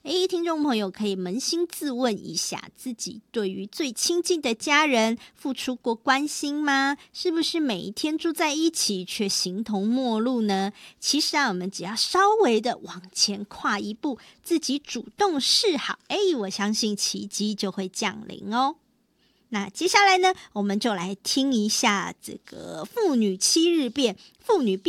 听众朋友可以扪心自问一下，自己对于最亲近的家人付出过关心吗？是不是每一天住在一起却形同陌路呢？其实我们只要稍微的往前跨一步，自己主动示好，我相信奇迹就会降临哦。那接下来呢，我们就来听一下这个妇女7日变，妇女